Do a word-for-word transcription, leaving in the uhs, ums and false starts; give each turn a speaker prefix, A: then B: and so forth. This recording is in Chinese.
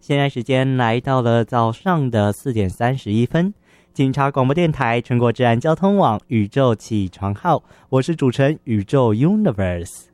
A: 现在时间来到了早上的四点三十一分，警察广播电台全国治安交通网宇宙起床号，我是主持人宇宙 Universe。